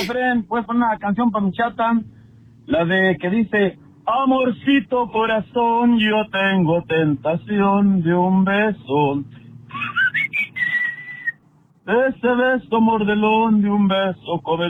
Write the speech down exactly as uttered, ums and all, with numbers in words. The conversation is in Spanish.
Efren, puedes poner una canción para mi chata, la de que dice, amorcito corazón, yo tengo tentación de un beso. Ese beso mordelón de un beso,